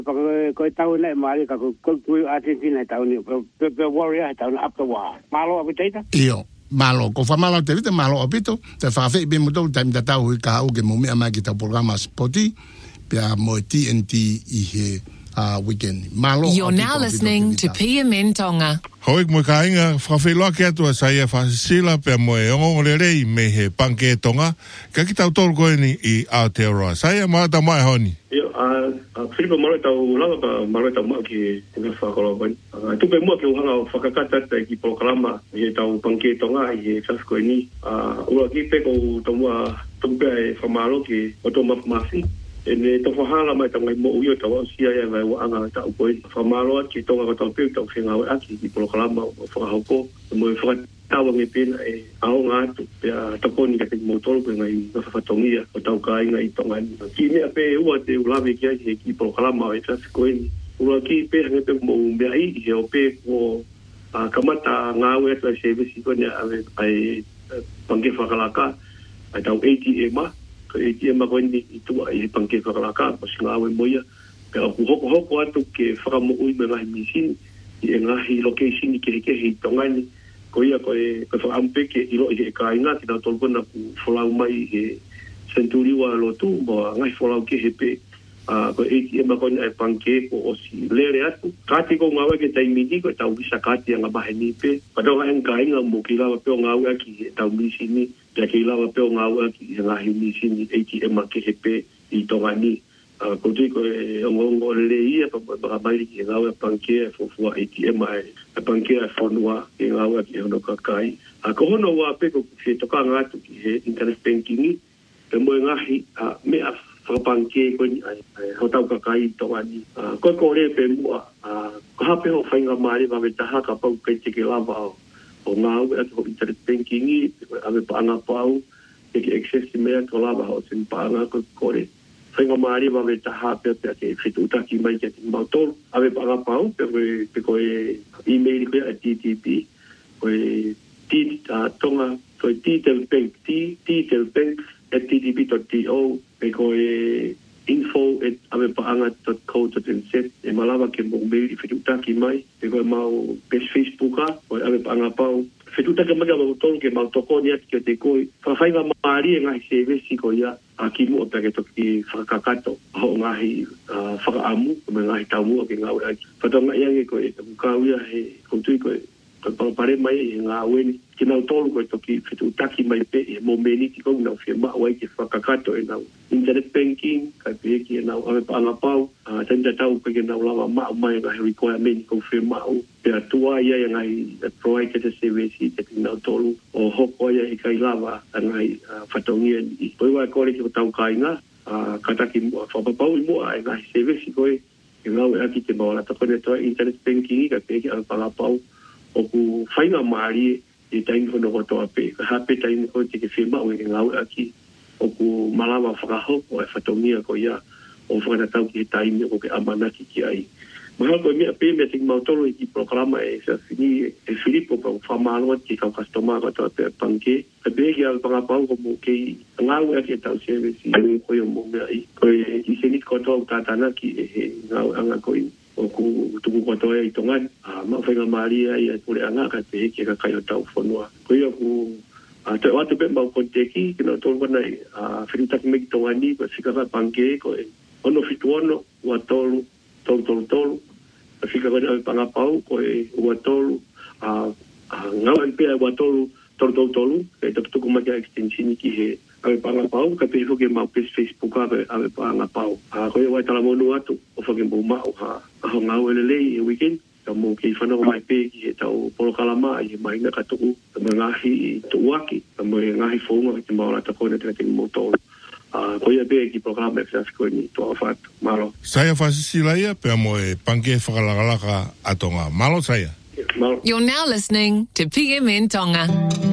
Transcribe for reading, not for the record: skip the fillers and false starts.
ko tau le mari ka ko Argentina tau ni pe warrior tau up the wall malo apitaita io malo ko fa malo te vite malo apito te fa fe be mo time da tau ka o ke mo me ama ki ta programa spoti pe mo TNT I he weekend malo. You're now listening to PMN Tonga. Hoik mo kainga whawhiloa ke atua saia whasila pe mo e ongo rei me he panke tonga. Ka ki tau tolu koe ni I Aotearoa. Saia maata mai honi. Io, Filipa maro tau langa pa maro tau maa ki nga whakaloa koe. Tupe mua ki uhanga whakakata ki proklama I tau panke tonga I he sas koe ni. Ua ki pe ko tau mua tupe e whamaro ki o tau mafi. E ne tau whahala mai tau ngai mo uio tau au sia ia ngai waanga tau koe. Whamaloa ki tonga ko tau peo tau whengawe aki ki proklama o whakahoko. Mo e whakatawa ngai pena e ao ngātu. Pea taponi ka te motoro pe ngai whawhatongia o tau kai ngai tonga ni. Ki mea pe ua te ulawe ki ai he ki proklama o e tasi koe ni. Ua ki pe hange pe mo mea I he o pe ko kamata ngāwe atu a sevesi koe ni ai pange whakalaka. Ai tau ATM ko ATM ko ni itu ai panke whakalaka ko singawe moia pe aku hoko atu ke whakamo ui me ngahi misin I ngahi location ke he tongani ko ia ko e whakampe ke ilo I he kainga ki tau tolkona ku whalau mai he Centuriwa lotu mo ngahi whalau ke he pe ko ATM ko ni ai panke ko o si lere atu kati ko ngawe ke taimini ko tau bisa kati ang abahe ni pe padao ngahi kainga mo kilawa pe o ngawe ki tau misini Pea ke ilawa peo ngāua ki ngahi misini ATM ke hepe I tonga ni. Ko tui ko e ongo le ia pa mairi ki ngāua pankea fofua ATM e pankea whanua ki ngāua ki hono kakai. Ko hono wā pe ko he toka ngātu ki he internet banking pe moe ngahi mea whakapankea ko ni hotau kakai tonga ni. Ko re pe mua ko hape ho whainga maari wawe taha ka pau kai teke lava au. O ngāu e ko internet banking ave paanga pau e ki access mea ko lava ho sin paanga ko kore whainga maari wawe taha pe ke whitutaki mai ke te mautoro ave paanga pau pe ko e email ko a TTP ko e tonga ko e detailbank@ttp.to pe ko e info@avepaanga.co.nz e malawa ke mo mail whitutaki mai pe ko e mau page Facebook o ave paanga pau whitutaki mai mo tolu ke mau toko ni ati ke te koi whawhainga maari e ngahi sevesi ko ia a ki mua pe ke toki whakakato ho ngahi whakaamu me ngahi taumua ke ngau aki whatonga iange ko e mukau ia he kontui ko e pare mai e ngā weni ki nau tolu ko e toki whitutaki mai pe e mo meni ki kong nau whia maa wai ke whakakato e nau internet banking kai pe ki e nau ave paanga pau tanda tau pe ke nau lawa maa mai ngahi requirement ko whia maa pe atua ia e ngahi provide ke te CVC te ki nau tolu o hoko ia e kai lawa ngahi whatongia ni poi wai kore ki o tau kainga kataki whapapau I mua e ngahi CVC koe e ngau e aki te mawana takone toa internet banking kai pe ki ave paanga pau o ku whainga maari e taingi hono kotoa pe. Ka hape taingi ko te ke whima o e ngau aki o ku malawa whakahoko e whatongia ko ia o whanatau ki he taingi o ke amanaki ki ai. Mahal ko mea pe mea ting mautolo I ki programa e sa fini e Filipo pa whamaloa ki kau kastoma kotoa pe panke. Ka pe ki al pangapau ko mo ke ngau aki e tau servisi ko i o mo mea I. Ko e isenit kotoa utatana ki e he ngau anga ko I. O ku tuku kotoa I tongan ma whainga maria I pure anga ka te heke ka kai o tau whanua ko ia ku te watu pe mau konteki kina tolu wana whirutaki me ki tongani ko whikaka panke ko e ono whituono ua tolu whikaka wana pangapau ko e ua tolu ngawan pia ua tolu e tuku makia extensioni ki he ave pangapau ka pe hoke mau pes Facebook ave pangapau ko e wai talamonu atu o whake mou mau ho ngau elelei e weekend ka mo ke whanau mai pe ki he tau polokalama I he mahinga ka tuku ka mo ngahi tuuaki ka mo ngahi whaunga ki te maora ta kone te mo tolu ko ia pe ki polokalama e whiasi koe ni toa whatu malo Saia whasisila ia pe mo e panke whakalakalaka atonga malo saia You're now listening to PMN Tonga.